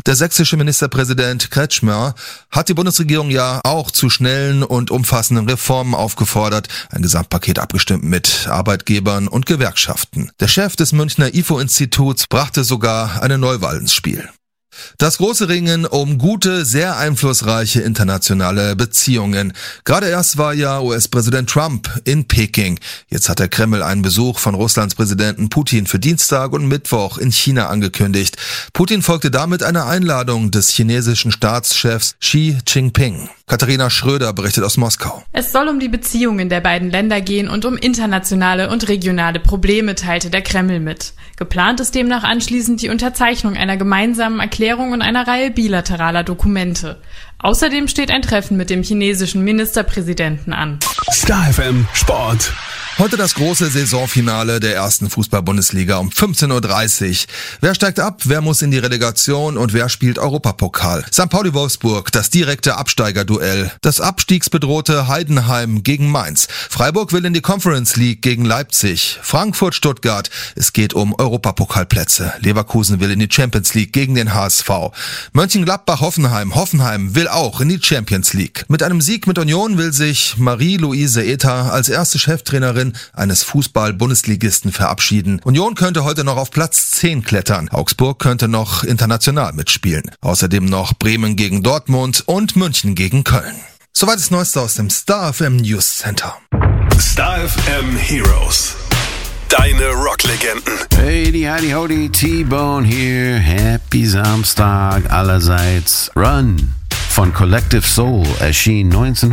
Der sächsische Ministerpräsident Kretschmer hat die Bundesregierung ja auch zu schnellen und umfassenden Reformen aufgefordert, ein Gesamtpaket abgestimmt mit Arbeitgebern und Gewerkschaften. Der Chef des Münchner IFO-Instituts brachte sogar eine Neuwahl ins Spiel. Das große Ringen um gute, sehr einflussreiche internationale Beziehungen. Gerade erst war ja US-Präsident Trump in Peking. Jetzt hat der Kreml einen Besuch von Russlands Präsidenten Putin für Dienstag und Mittwoch in China angekündigt. Putin folgte damit einer Einladung des chinesischen Staatschefs Xi Jinping. Katharina Schröder berichtet aus Moskau. Es soll um die Beziehungen der beiden Länder gehen und um internationale und regionale Probleme, teilte der Kreml mit. Geplant ist demnach anschließend die Unterzeichnung einer gemeinsamen Erklärung und einer Reihe bilateraler Dokumente. Außerdem steht ein Treffen mit dem chinesischen Ministerpräsidenten an. Star FM Sport. Heute das große Saisonfinale der ersten Fußball-Bundesliga um 15.30 Uhr. Wer steigt ab, wer muss in die Relegation und wer spielt Europapokal? St. Pauli-Wolfsburg, das direkte Absteigerduell. Das abstiegsbedrohte Heidenheim gegen Mainz. Freiburg will in die Conference League gegen Leipzig. Frankfurt-Stuttgart, es geht um Europapokalplätze. Leverkusen will in die Champions League gegen den HSV. Mönchengladbach-Hoffenheim. Hoffenheim will auch in die Champions League. Mit einem Sieg mit Union will sich Marie-Louise Ether als erste Cheftrainerin eines Fußball-Bundesligisten verabschieden. Union könnte heute noch auf Platz 10 klettern. Augsburg könnte noch international mitspielen. Außerdem noch Bremen gegen Dortmund und München gegen Köln. Soweit das Neueste aus dem Star FM News Center. Star FM Heroes. Deine Rocklegenden. Hey, die Heidi Hodi, T-Bone hier. Happy Samstag allerseits. Run von Collective Soul erschien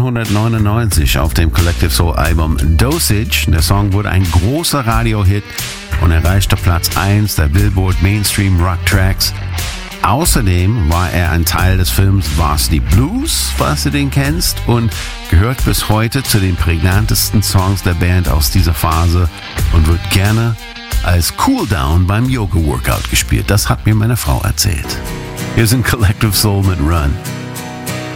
1999 auf dem Collective Soul Album Dosage. Der Song wurde ein großer Radiohit und erreichte Platz 1 der Billboard Mainstream Rock Tracks. Außerdem war er ein Teil des Films Varsity Blues, falls du den kennst, und gehört bis heute zu den prägnantesten Songs der Band aus dieser Phase und wird gerne als Cooldown beim Yoga-Workout gespielt. Das hat mir meine Frau erzählt. Wir sind Collective Soul mit Run.